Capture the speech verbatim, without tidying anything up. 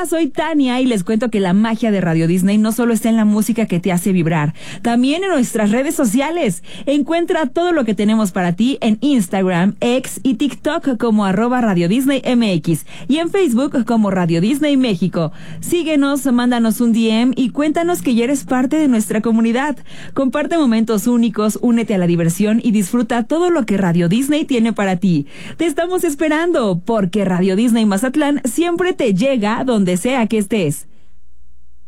Hola, soy Tania y les cuento que la magia de Radio Disney no solo está en la música que te hace vibrar, también en nuestras redes sociales. Encuentra todo lo que tenemos para ti en Instagram, X y TikTok como arroba Radio Disney M X y en Facebook como Radio Disney México. Síguenos, mándanos un D M y cuéntanos que ya eres parte de nuestra comunidad. Comparte momentos únicos, únete a la diversión y disfruta todo lo que Radio Disney tiene para ti. Te estamos esperando porque Radio Disney Mazatlán siempre te llega donde sea que estés.